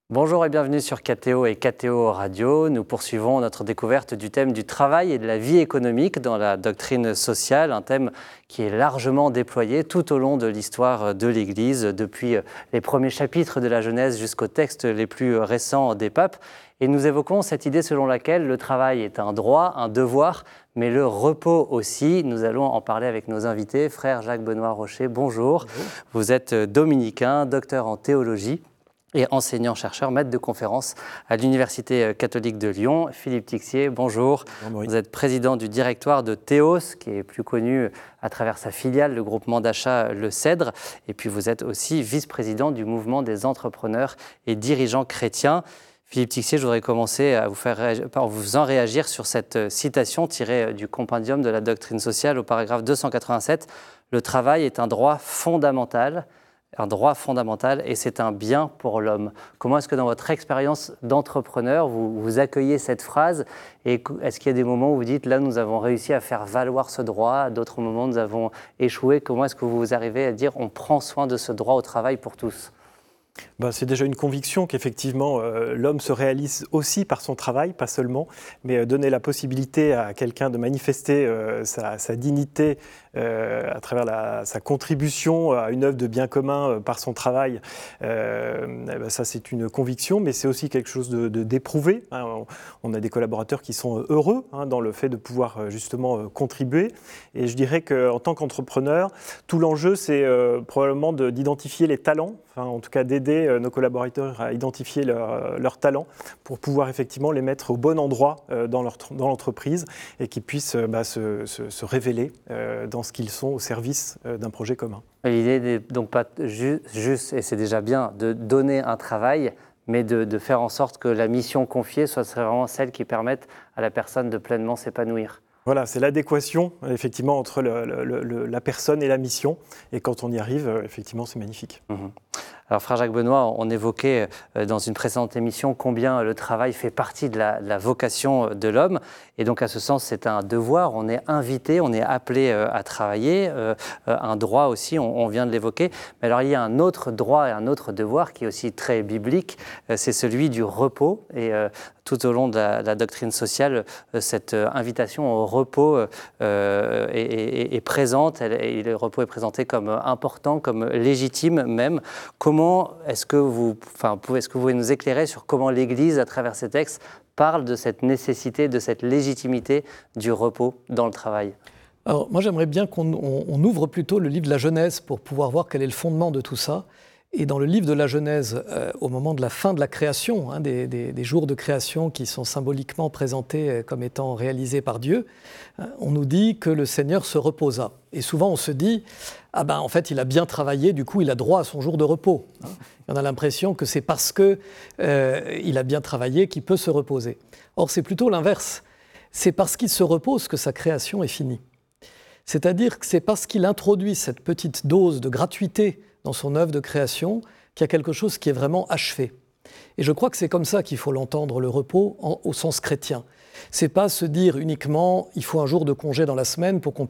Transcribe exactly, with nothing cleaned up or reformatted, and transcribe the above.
Bonjour et bienvenue sur K T O et K T O Radio. Nous poursuivons notre découverte du thème du travail et de la vie économique dans la doctrine sociale, un thème qui est largement déployé tout au long de l'histoire de l'Église, depuis les premiers chapitres de la Genèse jusqu'aux textes les plus récents des papes. Et nous évoquons cette idée selon laquelle le travail est un droit, un devoir, mais le repos aussi. Nous allons en parler avec nos invités. Frère Jacques-Benoît Rocher, bonjour. Bonjour. Vous êtes dominicain, docteur en théologie et enseignant-chercheur, maître de conférences à l'Université catholique de Lyon. Philippe Tixier, bonjour. bonjour Vous êtes président du directoire de Théos, qui est plus connu à travers sa filiale, le groupement d'achat Le Cèdre. Et puis vous êtes aussi vice-président du mouvement des entrepreneurs et dirigeants chrétiens. Philippe Tixier, je voudrais commencer à vous faire réagir, par vous en réagir sur cette citation tirée du compendium de la doctrine sociale au paragraphe deux cent quatre-vingt-sept. Le travail est un droit fondamental. Un droit fondamental et c'est un bien pour l'homme. Comment est-ce que dans votre expérience d'entrepreneur, vous, vous accueillez cette phrase et est-ce qu'il y a des moments où vous dites là nous avons réussi à faire valoir ce droit, à d'autres moments nous avons échoué? Comment est-ce que vous arrivez à dire on prend soin de ce droit au travail pour tous? Ben, c'est déjà une conviction qu'effectivement euh, l'homme se réalise aussi par son travail, pas seulement, mais euh, donner la possibilité à quelqu'un de manifester euh, sa, sa dignité euh, à travers la, sa contribution à une œuvre de bien commun euh, par son travail, euh, eh ben, ça c'est une conviction, mais c'est aussi quelque chose de, de, d'éprouvé. Hein. On, on a des collaborateurs qui sont heureux hein, dans le fait de pouvoir justement euh, contribuer, et je dirais qu'en tant qu'entrepreneur, tout l'enjeu c'est euh, probablement de, d'identifier les talents, enfin, en tout cas d'aider nos collaborateurs à identifier leurs leur talents pour pouvoir effectivement les mettre au bon endroit euh, dans, leur, dans l'entreprise et qu'ils puissent euh, bah, se, se, se révéler euh, dans ce qu'ils sont au service euh, d'un projet commun. L'idée n'est donc pas ju- juste, et c'est déjà bien, de donner un travail, mais de, de faire en sorte que la mission confiée soit vraiment celle qui permette à la personne de pleinement s'épanouir. Voilà, c'est l'adéquation effectivement entre le, le, le, la personne et la mission. Et quand on y arrive, effectivement, c'est magnifique. Mmh. Alors, frère Jacques-Benoît, on évoquait dans une précédente émission combien le travail fait partie de la, de la vocation de l'homme. Et donc, à ce sens, c'est un devoir. On est invité, on est appelé à travailler. Un droit aussi, on, on vient de l'évoquer. Mais alors, il y a un autre droit et un autre devoir qui est aussi très biblique. C'est celui du repos. Et tout au long de la, de la doctrine sociale, cette invitation au repos euh, est, est, est présente. Et le repos est présenté comme important, comme légitime même. Comment Comment est-ce que vous, enfin, est-ce que vous pouvez nous éclairer sur comment l'Église, à travers ces textes, parle de cette nécessité, de cette légitimité du repos dans le travail? Alors, moi, j'aimerais bien qu'on on, on ouvre plutôt le livre de la Genèse pour pouvoir voir quel est le fondement de tout ça. Et dans le livre de la Genèse, euh, au moment de la fin de la création, hein, des, des, des jours de création qui sont symboliquement présentés comme étant réalisés par Dieu, hein, on nous dit que le Seigneur se reposa. Et souvent, on se dit, ah ben, en fait, il a bien travaillé, du coup, il a droit à son jour de repos. Hein. Et on a l'impression que c'est parce qu'il euh, a bien travaillé qu'il peut se reposer. Or, c'est plutôt l'inverse. C'est parce qu'il se repose que sa création est finie. C'est-à-dire que c'est parce qu'il introduit cette petite dose de gratuité dans son œuvre de création, qu'il y a quelque chose qui est vraiment achevé. Et je crois que c'est comme ça qu'il faut l'entendre, le repos, en, au sens chrétien. C'est pas se dire uniquement, il faut un jour de congé dans la semaine pour qu'on